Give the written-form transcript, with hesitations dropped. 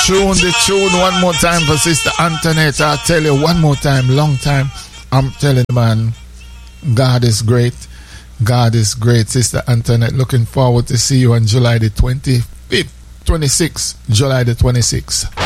the tune one more time for Sister Antoinette. I tell you one more time, long time. I'm telling you, man, God is great. God is great. Sister Antoinette, looking forward to see you on July the 25th, 26th, July the 26th.